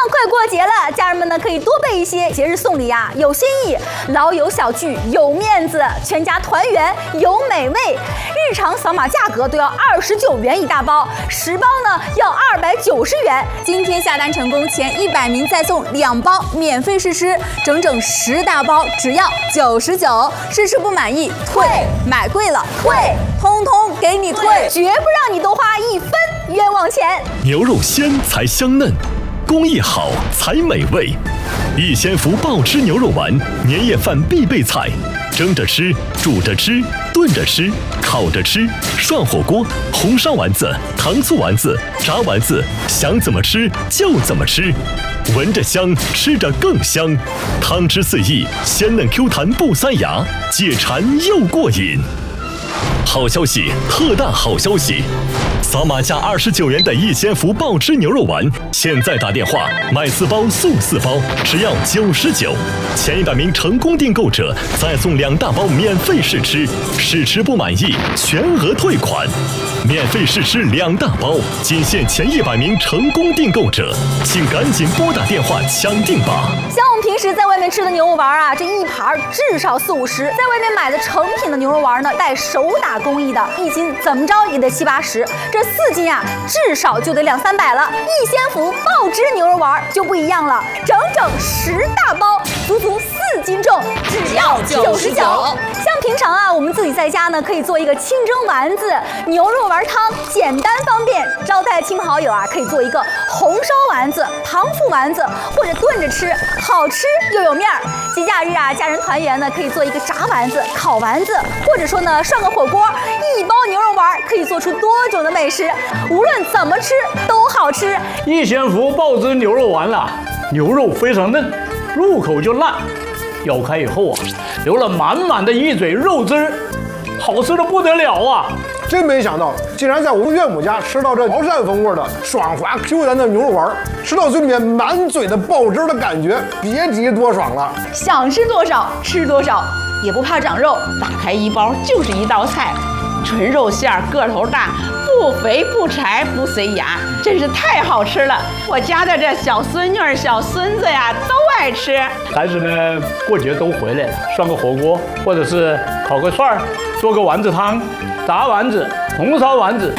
快过节了，家人们呢可以多备一些节日送礼呀，有新意，老友小聚有面子，全家团圆有美味。日常扫码价格都要29元一大包，10包呢要290元。今天下单成功前100名再送2包免费试吃，整整10大包只要99，试吃不满意退，买贵了退，通通给你退，绝不让你多花1分冤枉钱。 牛肉鲜才香嫩，工艺好才美味。逸仙福爆汁牛肉丸，年夜饭必备菜，蒸着吃，煮着吃，炖着吃，烤着吃，涮火锅，红烧丸子，糖醋丸子，炸丸子，想怎么吃就怎么吃，闻着香，吃着更香，汤汁四溢，鲜嫩 Q 弹不塞牙，解馋又过瘾。好消息，特大好消息！扫码价29元的逸仙福爆汁牛肉丸，现在打电话买4包送4包，只要99。前100名成功订购者再送2大包免费试吃，试吃不满意全额退款。免费试吃2大包，仅限前100名成功订购者，请赶紧拨打电话抢订吧。 像我们平时在外面吃的牛肉丸啊，这一盘至少40-50，在外面买的成品的牛肉丸呢，带手打工艺的，1斤怎么着也得70-80，这4斤啊，至少就得200-300了。逸仙福爆汁牛肉丸就不一样了，整整10大包，足4斤重，只要99。像平常啊，我们自己在家呢，可以做一个清蒸丸子、牛肉丸汤，简单方便。招待亲朋好友啊，可以做一个红烧丸子、糖醋丸子，或者炖着吃，好吃又有面儿。节假日啊，家人团圆呢，可以做一个炸丸子、烤丸子，或者说呢，涮个火锅。1包牛肉丸可以做出多种的美食，无论怎么吃都好吃。 逸仙福爆汁牛肉丸啦，牛肉非常嫩，入口就烂，咬开以后啊，流了满满的一嘴肉汁儿，好吃的不得了啊！ 真没想到，竟然在我们岳母家吃到这潮汕风味的爽滑 Q 弹的牛肉丸，吃到嘴里面满嘴的爆汁的感觉，别提多爽了。 想吃多少吃多少，也不怕长肉，打开1包就是一道菜。纯肉馅儿，个头大，不肥不柴不塞牙，真是太好吃了！我家的这小孙女儿、小孙子呀，都爱吃。 孩子们过节都回来了，涮个火锅，或者是烤个串儿，做个丸子汤，炸丸子、红烧丸子。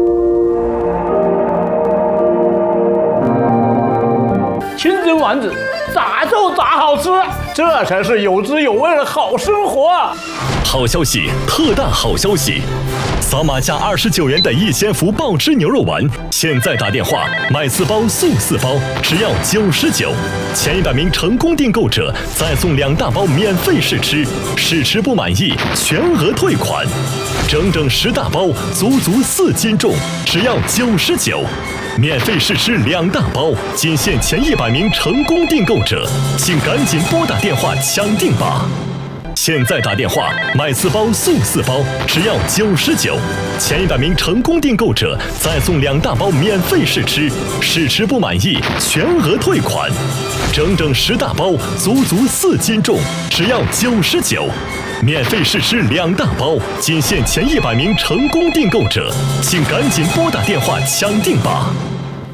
清蒸丸子，咋就咋好吃，这才是有滋有味的好生活啊！ 好消息，特大好消息！扫码价29元的逸仙福爆汁牛肉丸，现在打电话买4包送4包，只要99。前100名成功订购者再送2大包免费试吃，试吃不满意全额退款。整整10大包，足4斤重，只要99。免费试吃2大包，仅限前100名成功订购者，请赶紧拨打电话抢订吧。现在打电话买4包送4包，只要99。前100名成功订购者再送2大包免费试吃，试吃不满意全额退款。整整10大包，足4斤重，只要99。免费试吃2大包，仅限前100名成功订购者，请赶紧拨打电话抢订吧。